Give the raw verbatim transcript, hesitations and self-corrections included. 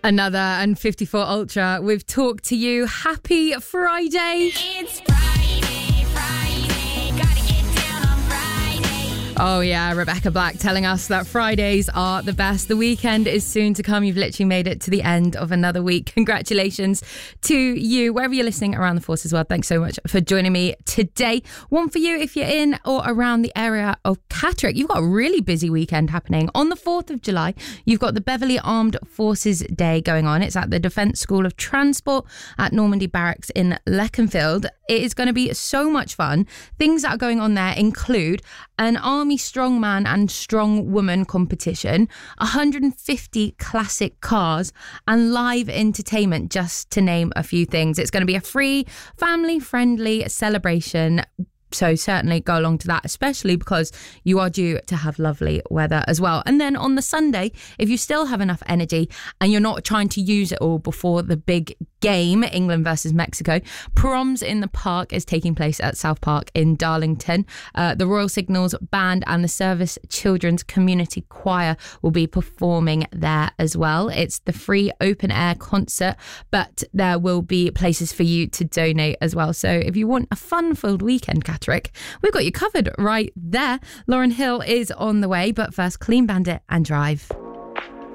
Another and fifty-four Ultra. We've talked to you. Happy Friday. It's Friday, Friday, gotta get down on Friday. Oh yeah, Rebecca Black telling us that Fridays are the best. The weekend is soon to come. You've literally made it to the end of another week. Congratulations to you, wherever you're listening around the force as well. Thanks so much for joining me today. One for you if you're in or around the area of Catterick. You've got a really busy weekend happening. On the fourth of July, you've got the Beverley Armed Forces Day going on. It's at the Defence School of Transport at Normandy Barracks in Leconfield. It is going to be so much fun. Things that are going on there include an Army Strongman and Strong Woman competition, one hundred fifty classic cars, and live entertainment, just to name a few things. It's going to be a free, family-friendly celebration. So certainly go along to that, especially because you are due to have lovely weather as well. And then on the Sunday, if you still have enough energy and you're not trying to use it all before the big game, England versus Mexico, Proms in the Park is taking place at South Park in Darlington. Uh, the Royal Signals Band and the Service Children's Community Choir will be performing there as well. It's the free open air concert, but there will be places for you to donate as well. So if you want a fun-filled weekend, Catterick, we've got you covered right there. Lauren Hill is on the way, but first, Clean Bandit and Drive.